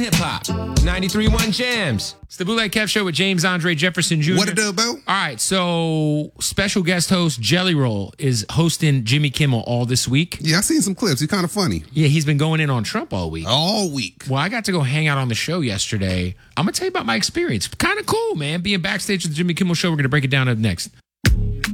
Hip Hop 93.1 Jams. It's the Bootleg Kev Show with James Andre Jefferson Jr. What it do, Bo? All right, so special guest host Jelly Roll is hosting Jimmy Kimmel all this week. Yeah, I seen some clips. He's kind of funny. Yeah, he's been going in on Trump all week. All week. Well, I got to go hang out on the show yesterday. I'm going to tell you about my experience. Kind of cool, man. Being backstage at the Jimmy Kimmel Show. We're going to break it down up next.